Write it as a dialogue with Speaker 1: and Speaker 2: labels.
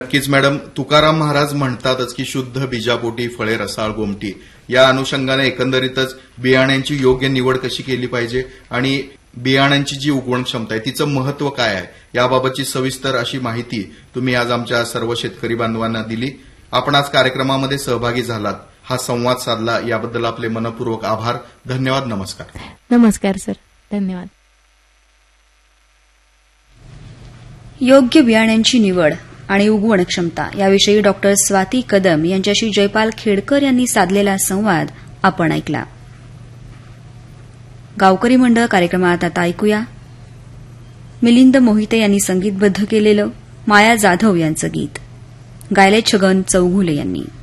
Speaker 1: नक्कीच मॅडम, तुकाराम महाराज म्हणतातच की शुद्ध बीजापोटी फळे रसाळ गोमटी. या अनुषंगाने एकंदरीतच बियाण्यांची योग्य निवड कशी केली पाहिजे आणि बियाण्यांची जी उगवण क्षमता आहे तिचं महत्व काय आहे याबाबतची सविस्तर अशी माहिती तुम्ही आज आमच्या सर्व शेतकरी बांधवांना दिली. आपण आज कार्यक्रमामध्ये सहभागी झालात, हा संवाद साधला, याबद्दल आपले मनपूर्वक आभार. धन्यवाद. नमस्कार.
Speaker 2: नमस्कार सर. धन्यवाद.
Speaker 3: योग्य बियाण्यांची निवड आणि उगवण क्षमता याविषयी डॉक्टर स्वाती कदम यांच्याशी जयपाल खेडकर यांनी साधलेला संवाद आपण ऐकला. गावकरी मंडळ कार्यक्रमात आता ऐकूया मिलिंद मोहिते यांनी संगीतबद्ध केलेलं माया जाधव यांचं गीत. गायले छगन चौघुले यांनी.